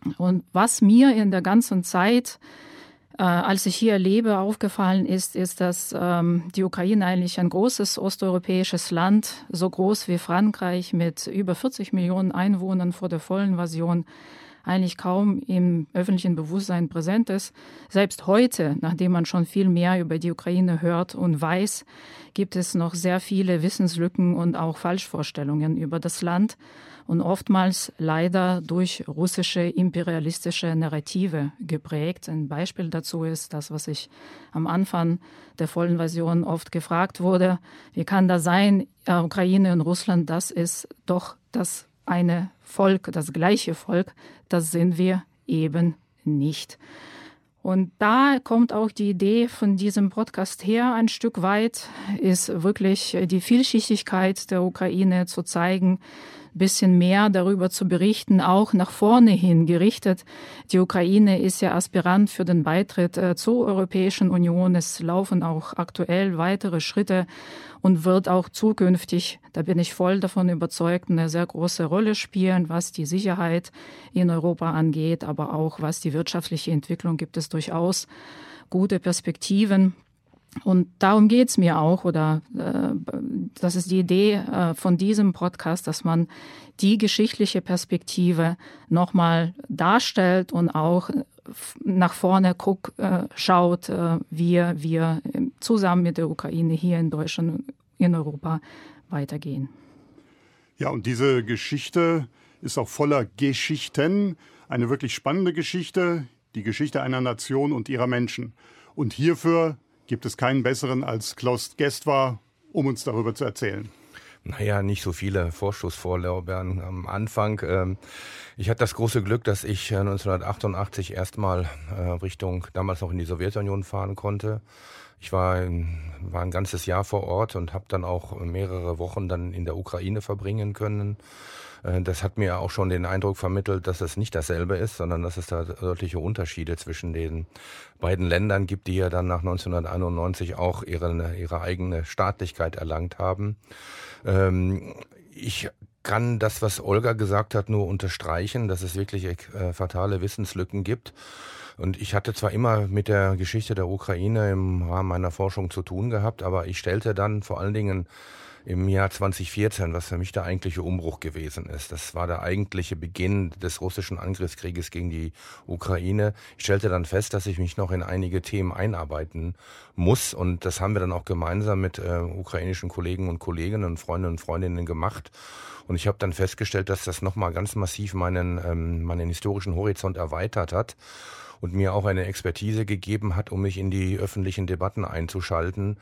Und was mir in der ganzen Zeit, als ich hier lebe, aufgefallen ist, dass die Ukraine eigentlich ein großes osteuropäisches Land, so groß wie Frankreich mit über 40 Millionen Einwohnern vor der Vollinvasion, eigentlich kaum im öffentlichen Bewusstsein präsent ist. Selbst heute, nachdem man schon viel mehr über die Ukraine hört und weiß, gibt es noch sehr viele Wissenslücken und auch Falschvorstellungen über das Land und oftmals leider durch russische imperialistische Narrative geprägt. Ein Beispiel dazu ist das, was ich am Anfang der Vollinvasion oft gefragt wurde. Wie kann das sein, Ukraine und Russland, das ist doch das eine Volk, das gleiche Volk, das sind wir eben nicht. Und da kommt auch die Idee von diesem Podcast her ein Stück weit, ist wirklich die Vielschichtigkeit der Ukraine zu zeigen, ein bisschen mehr darüber zu berichten, auch nach vorne hin gerichtet. Die Ukraine ist ja Aspirant für den Beitritt zur Europäischen Union. Es laufen auch aktuell weitere Schritte und wird auch zukünftig, da bin ich voll davon überzeugt, eine sehr große Rolle spielen, was die Sicherheit in Europa angeht, aber auch was die wirtschaftliche Entwicklung gibt es durchaus gute Perspektiven. Und darum geht's mir auch, oder das ist die Idee von diesem Podcast, dass man die geschichtliche Perspektive nochmal darstellt und auch nach vorne schaut, wie wir zusammen mit der Ukraine hier in Deutschland und in Europa weitergehen. Ja, und diese Geschichte ist auch voller Geschichten. Eine wirklich spannende Geschichte, die Geschichte einer Nation und ihrer Menschen. Und hierfür gibt es keinen besseren als Klaus Gestwar, um uns darüber zu erzählen. Naja, nicht so viele Vorschussvorlorbeeren am Anfang. Ich hatte das große Glück, dass ich 1988 erstmal damals noch in die Sowjetunion fahren konnte. Ich war ein ganzes Jahr vor Ort und habe dann auch mehrere Wochen dann in der Ukraine verbringen können. Das hat mir auch schon den Eindruck vermittelt, dass es nicht dasselbe ist, sondern dass es da deutliche Unterschiede zwischen den beiden Ländern gibt, die ja dann nach 1991 auch ihre eigene Staatlichkeit erlangt haben. Ich kann das, was Olga gesagt hat, nur unterstreichen, dass es wirklich fatale Wissenslücken gibt. Und ich hatte zwar immer mit der Geschichte der Ukraine im Rahmen meiner Forschung zu tun gehabt, aber ich stellte dann vor allen Dingen im Jahr 2014, was für mich der eigentliche Umbruch gewesen ist. Das war der eigentliche Beginn des russischen Angriffskrieges gegen die Ukraine. Ich stellte dann fest, dass ich mich noch in einige Themen einarbeiten muss. Und das haben wir dann auch gemeinsam mit ukrainischen Kollegen und Kolleginnen und Freundinnen und Freundinnen gemacht. Und ich habe dann festgestellt, dass das nochmal ganz massiv meinen historischen Horizont erweitert hat und mir auch eine Expertise gegeben hat, um mich in die öffentlichen Debatten einzuschalten.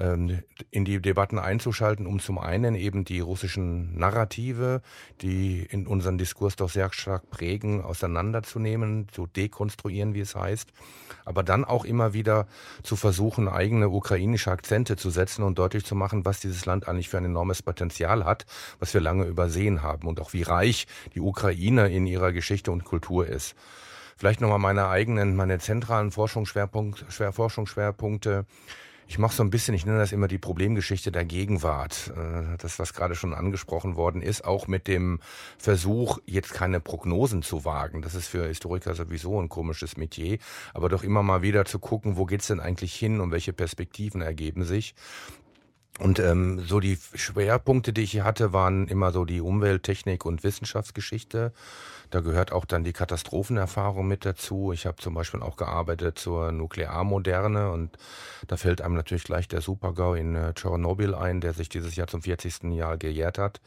Um zum einen eben die russischen Narrative, die in unseren Diskurs doch sehr stark prägen, auseinanderzunehmen, zu dekonstruieren, wie es heißt, aber dann auch immer wieder zu versuchen, eigene ukrainische Akzente zu setzen und deutlich zu machen, was dieses Land eigentlich für ein enormes Potenzial hat, was wir lange übersehen haben und auch wie reich die Ukraine in ihrer Geschichte und Kultur ist. Vielleicht nochmal meine zentralen Forschungsschwerpunkte. Ich mache so ein bisschen, ich nenne das immer die Problemgeschichte der Gegenwart. Das, was gerade schon angesprochen worden ist, auch mit dem Versuch, jetzt keine Prognosen zu wagen. Das ist für Historiker sowieso ein komisches Metier. Aber doch immer mal wieder zu gucken, wo geht's denn eigentlich hin und welche Perspektiven ergeben sich. Und so die Schwerpunkte, die ich hier hatte, waren immer so die Umwelt, Technik und Wissenschaftsgeschichte. Da gehört auch dann die Katastrophenerfahrung mit dazu. Ich habe zum Beispiel auch gearbeitet zur Nuklearmoderne und da fällt einem natürlich gleich der Supergau in Tschernobyl ein, der sich dieses Jahr zum 40. Jahr gejährt hat.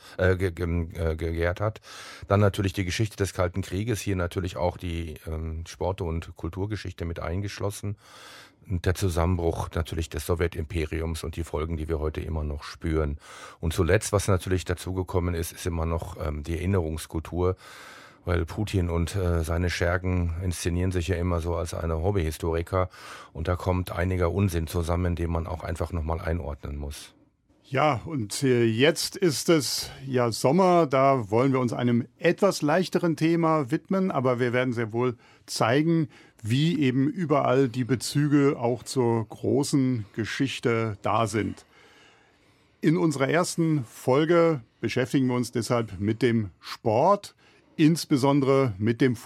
Dann natürlich die Geschichte des Kalten Krieges, hier natürlich auch die Sport- und Kulturgeschichte mit eingeschlossen. Der Zusammenbruch natürlich des Sowjetimperiums und die Folgen, die wir heute immer noch spüren. Und zuletzt, was natürlich dazugekommen ist, ist immer noch die Erinnerungskultur, weil Putin und seine Schergen inszenieren sich ja immer so als eine Hobbyhistoriker und da kommt einiger Unsinn zusammen, den man auch einfach nochmal einordnen muss. Ja, und jetzt ist es ja Sommer, da wollen wir uns einem etwas leichteren Thema widmen, aber wir werden sehr wohl zeigen, wie eben überall die Bezüge auch zur großen Geschichte da sind. In unserer ersten Folge beschäftigen wir uns deshalb mit dem Sport, insbesondere mit dem